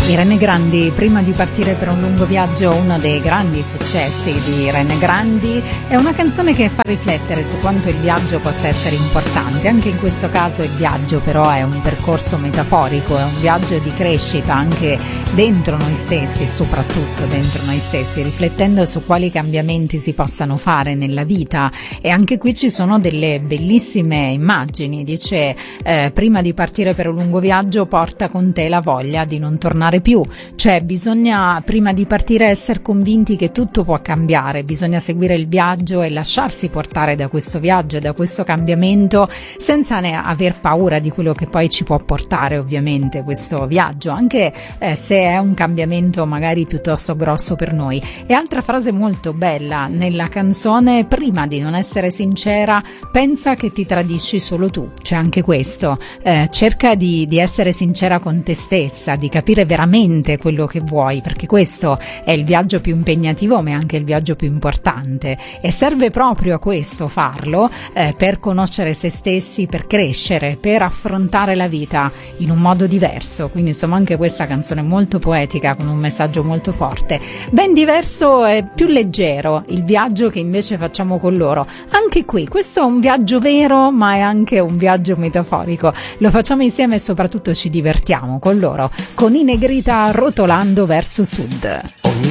Irene Grandi, prima di partire per un lungo viaggio, uno dei grandi successi di Irene Grandi, è una canzone che fa riflettere su quanto il viaggio possa essere importante. Anche in questo caso il viaggio però è un percorso metaforico, è un viaggio di crescita anche dentro noi stessi, soprattutto dentro noi stessi, riflettendo su quali cambiamenti si possano fare nella vita. E anche qui ci sono delle bellissime immagini. Dice prima di partire per un lungo viaggio porta con te la voglia di non tornare più, cioè bisogna prima di partire essere convinti che tutto può cambiare, bisogna seguire il viaggio e lasciarsi portare da questo viaggio e da questo cambiamento senza aver paura di quello che poi ci può portare ovviamente questo viaggio, anche se è un cambiamento magari piuttosto grosso per noi. E altra frase molto bella nella canzone: prima di non essere sincera pensa che ti tradisci solo tu. C'è anche questo, cerca di essere sincera con te stessa, di capire veramente quello che vuoi, perché questo è il viaggio più impegnativo ma è anche il viaggio più importante, e serve proprio a questo farlo, per conoscere se stessi, per crescere, per affrontare la vita in un modo diverso. Quindi insomma anche questa canzone molto poetica con un messaggio molto forte. Ben diverso e più leggero il viaggio che invece facciamo con loro. Anche qui questo è un viaggio vero ma è anche un viaggio metaforico, lo facciamo insieme e soprattutto ci divertiamo con loro, con i Negrita, rotolando verso sud.